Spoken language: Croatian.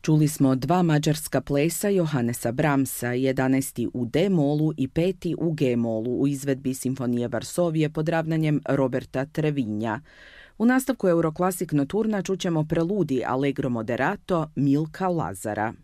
Čuli smo 2 mađarska plesa Johannesa Brahmsa, 11. u D-molu i 5. u G-molu u izvedbi Simfonije Varsovije pod ravnanjem Roberta Trevinja. U nastavku Euroclassic Nocturna čućemo preludi Allegro moderato Milka Lazara.